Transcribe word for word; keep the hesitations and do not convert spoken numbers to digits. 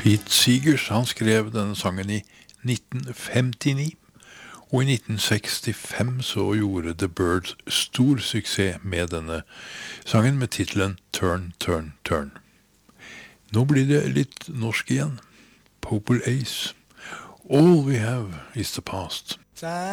Pete Seegers, han skrev denne sangen i nitten femtini, og i nitten sekstifem så gjorde The Byrds stor suksess med denne sangen med titelen Turn, Turn, Turn. Nå blir det litt norsk igjen. Popul Ace. All we have is the past.